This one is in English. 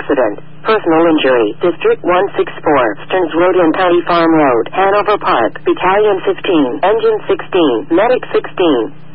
accident. Personal injury. District 164. Stearns Road and County Farm Road. Hanover Park. Battalion 15. Engine 16. Medic 16.